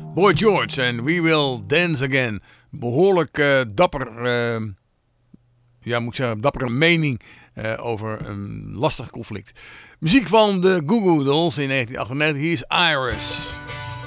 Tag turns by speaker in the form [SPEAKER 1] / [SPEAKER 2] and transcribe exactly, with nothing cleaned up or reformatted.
[SPEAKER 1] Boy George en We Will Dance Again. Behoorlijk uh, dapper, uh, ja, moet ik zeggen, dappere mening uh, over een lastig conflict. Muziek van de Goo Goo Dolls in negentien achtennegentig. Hier is Iris.